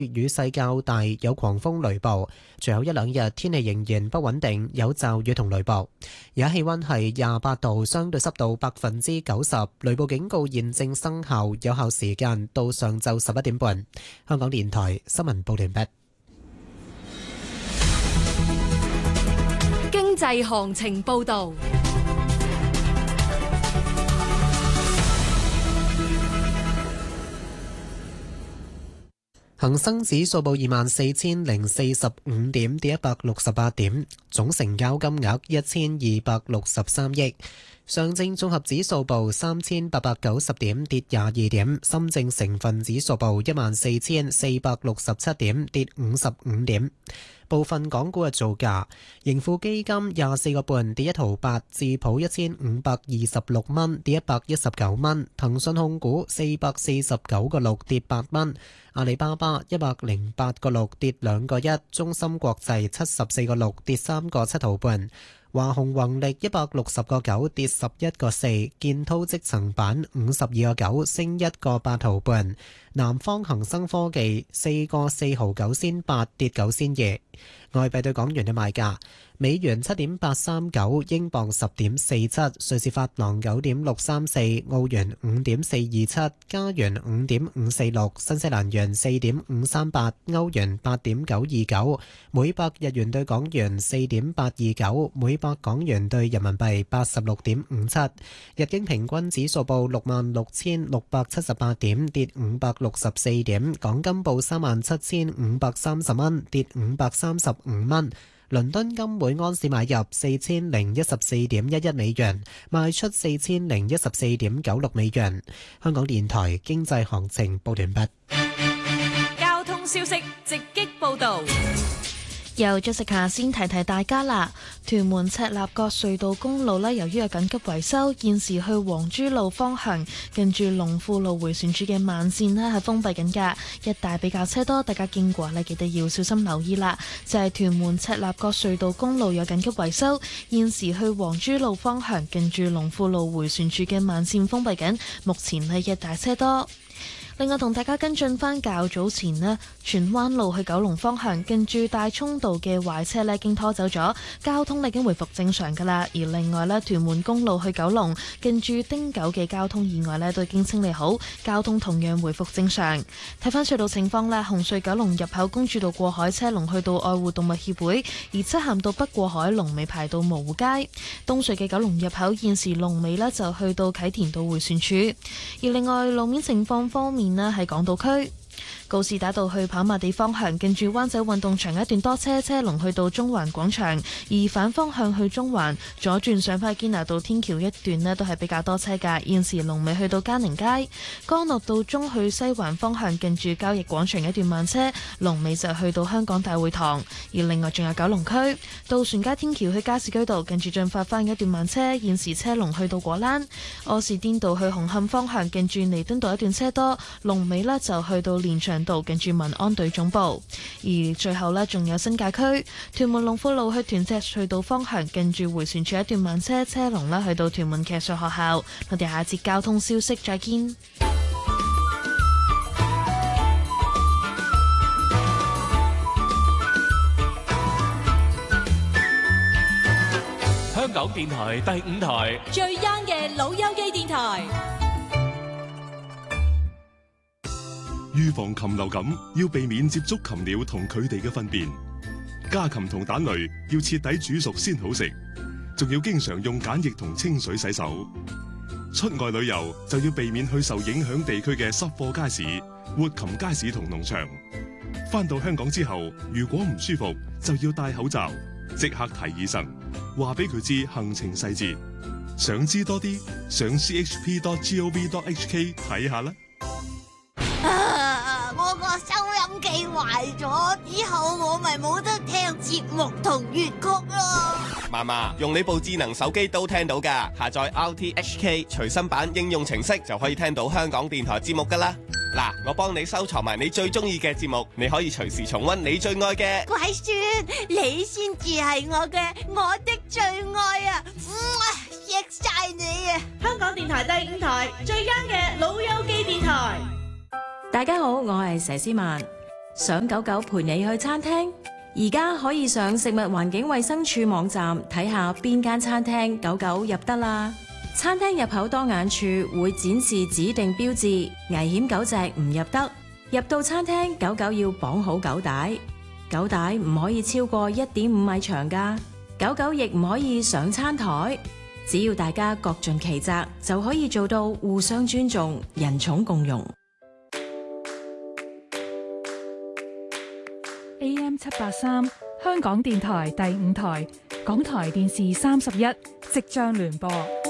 雨勢較大，有狂風雷暴。隨後一兩日天氣仍然不穩定，有驟雨同雷暴。而家氣溫係28度，相對濕度90%，雷暴警告現正生效，有效時間到上晝11點半。香港電台新聞報道完畢。 經濟行情報道。 恒生指數報24,045點，跌168點，總成交金額1263億。上證綜合指數報3890點，跌22點。深證成分指數報14,467點，跌55點。部分港股嘅造價，盈富基金24個半跌1毫8，智普1526蚊跌119蚊，騰訊控股449個6跌8蚊，阿里巴巴108個6跌2個1，中芯國際74個6跌3個7毫半。華虹宏力160個9跌11個4，建滔積層板52個9升1個8毫半，南方恒生科技4個4毫9仙8跌9仙2。外幣對港元嘅賣價：美元7.839，英鎊10.47，瑞士法郎9.634，澳元5.427，加元5.546，新西蘭元4.538，歐元8.929，每百日元對港元4.829，每百港元對人民幣86.57。日經平均指數報66,678點，跌564點。港金報37,530蚊，跌535蚊。倫敦金每安士買入4014.11美元，賣出4014.96美元。香港電台經濟行情報完畢。 交通消息直擊報道。 由Jessica先提提大家啦，屯門赤鱲角隧道公路由於有緊急維修，現時去黃珠路方向近住龍富路迴旋處嘅慢線係封閉緊㗎，一帶比較車多，大家經過記得要小心留意啦。就係屯門赤鱲角隧道公路有緊急維修，現時去黃珠路方向近住龍富路迴旋處嘅慢線封閉緊，目前係一帶車多。另外同大家跟進返較早前荃灣路去九龍方向近住大涌道嘅壞車已經拖走咗，交通已經回復正常㗎啦。而另外屯門公路去九龍近住汀九嘅交通意外都已經清理好，交通同樣回復正常。睇返隧道情況紅隧九龍入口公主道過海車龍去到愛護動物協會，而漆咸道北過海龍尾排到蕪湖街。東隧嘅九龍入口現時龍尾就去到啟田道迴旋處。而另外路面情況方面喺港島區告士打道去跑馬地方向近住灣仔運動場一段多車，車龍去到中環廣場，而反方向去中環左轉上返堅拿道天橋一段都係比較多車㗎，現時龍尾去到嘉寧街。干諾道中去西環方向近住交易廣場一段慢車，龍尾就去到香港大會堂。而另外仲有九龍區渡船街天橋去加士居道近住進發返一段慢車，現時車龍去到果欄。柯士甸道去紅磡方向近住彌敦道一段車多，龍尾就去到連翔道近住民安隊總部。而最後仲有新界區屯門龍富路去屯赤隧道方向近住迴旋處一段慢車，車龍去到屯門騎術學校。我哋下節交通消息再見。 香港電台第5台最 young 嘅老友記電台。 預防禽流感要避免接觸禽鳥同佢哋嘅糞便，家禽同蛋類要徹底煮熟先好食，仲要經常用梘液同清水洗手。出外旅遊就要避免去受影響地區嘅濕貨街市、活禽街市同農場。返到香港之後，如果唔舒服，就要戴口罩，即刻睇醫生，話俾佢知行程細節。想知多啲，上 chp.gov.hk 睇下啦。 我個收音機壞咗，以後我咪冇得聽節目同粵曲咯。 嫲嫲，用你部智能手機都聽到㗎，下載 RTHK 隨身版應用程式就可以聽到香港電台節目㗎啦。嗱，我幫你收藏埋你最中意嘅節目，你可以隨時重溫你最愛嘅。 乖孫，你先至係我的最愛啊！錫晒你啊！ 香港電台第5台最 young 嘅老友記電台。 大家好，我係佘詩曼。 想狗狗陪你去餐廳？而家可以上食物環境衛生署網站睇下邊間餐廳狗狗入得啦。餐廳入口當眼處會展示指定標誌，危險狗隻唔入得。入到餐廳，狗狗要綁好狗帶，狗帶唔可以超過1.5米長㗎。狗狗亦唔可以上餐台。只要大家各盡其責，就可以做到互相尊重、人寵共融。 AM 783香港電台第5台，港台電視31即將聯播。